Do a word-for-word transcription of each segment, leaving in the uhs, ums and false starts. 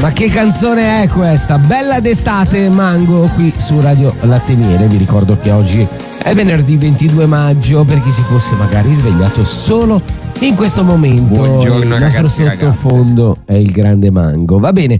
Ma che canzone è questa? Bella d'estate, Mango, qui su Radio Latte Miele. Vi ricordo che oggi è venerdì ventidue maggio, per chi si fosse magari svegliato solo in questo momento. Buongiorno, il nostro ragazzi, sottofondo ragazze. È il grande Mango. Va bene,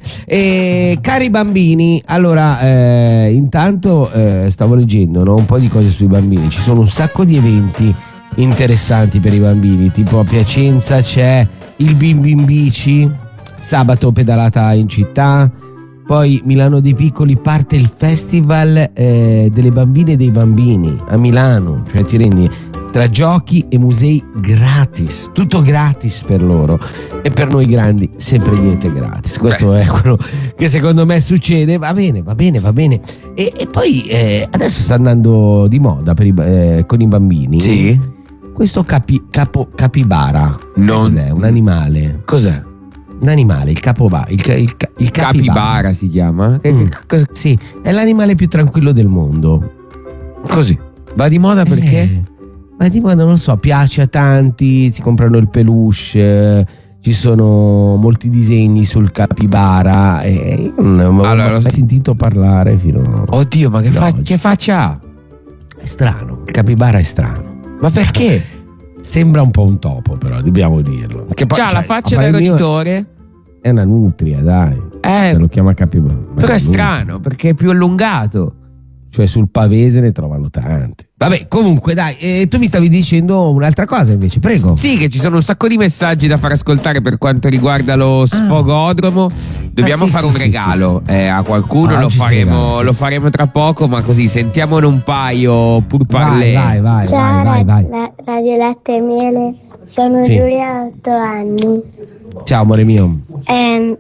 e cari bambini, allora eh, intanto eh, stavo leggendo, no, un po' di cose sui bambini. Ci sono un sacco di eventi interessanti per i bambini, tipo a Piacenza c'è il Bimbi in bici, sabato pedalata in città. Poi Milano dei Piccoli parte il festival eh, delle bambine e dei bambini a Milano, cioè ti rendi, tra giochi e musei gratis, tutto gratis per loro, e per noi grandi sempre niente gratis. Questo Beh. è quello che secondo me succede. Va bene, va bene, va bene. E, e poi eh, adesso sta andando di moda per i, eh, con i bambini. Sì. Questo capi, capo, capibara. Non Cos'è? Un animale. Cos'è? Un animale, il capobara, il, il, il, il capibara. Capibara si chiama? Mm. Cosa? Sì, è l'animale più tranquillo del mondo. Così. Va di moda perché? Eh, ma di moda non lo so, piace a tanti, si comprano il peluche, eh, ci sono molti disegni sul capibara. E io non ne ho Allora, mai sentito parlare fino. Oddio, ma che, fino fa- oggi. che faccia ha? È strano, il capibara è strano. Ma perché? Sembra un po' un topo, però dobbiamo dirlo. Che poi, C'ha cioè, la faccia a da parer mio roditore. È una nutria, dai. Eh, Se lo chiama capibara. però è una strano perché è più allungato. Cioè sul pavese ne trovano tanti. Vabbè, comunque dai, eh, tu mi stavi dicendo un'altra cosa invece, prego. Sì, che ci sono un sacco di messaggi da far ascoltare per quanto riguarda lo sfogodromo. Dobbiamo Ah, sì, fare sì, un sì, regalo eh, a qualcuno, Ah, lo, oggi si faremo, regala, sì. lo faremo tra poco, ma così sentiamone un paio pur Vai, parlé. vai, vai, Ciao, vai, vai, vai. La, Radio Latte e Miele, sono Sì. Giulia, otto anni. Ciao amore mio. Ehm,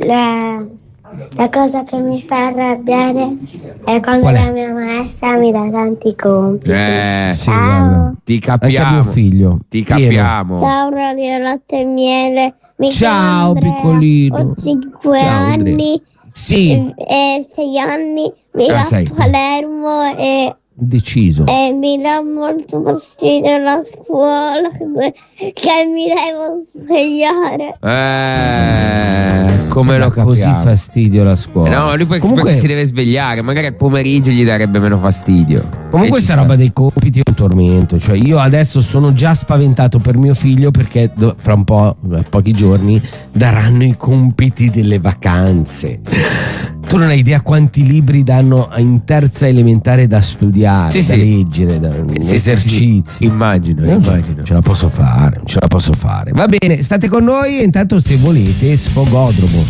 la, la cosa che mi fa arrabbiare è quando Qual è? la mia maestra mi dà tanti compiti. Eh, Sì, Ciao. guarda. ti Anche a mio capiamo. figlio. Ti Pieno. capiamo. Ciao Radio Latte e Miele, mi Ciao, chiamo Andrea, piccolino. ho cinque Ciao, Andrea. anni Sì, e, e sei anni, mi Ah, da sei. Palermo e, deciso. e mi dà molto fastidio la scuola che, che mi devo svegliare. Eh, come lo Dà così capiamo. fastidio la scuola. Eh no, lui perché, comunque, perché si deve svegliare, magari al pomeriggio gli darebbe meno fastidio. comunque E ci sta sta. roba dei compiti è un tormento. Cioè io adesso sono già spaventato per mio figlio perché do- fra un po', eh, pochi giorni, daranno i compiti delle vacanze. Tu non hai idea quanti libri danno in terza elementare da studiare, Sì, da sì. leggere, da Sì, sì, esercizi. sì. Immagino, Io non ce- immagino. ce la posso fare, ce la posso fare. Va bene, state con noi e intanto se volete sfogodromo.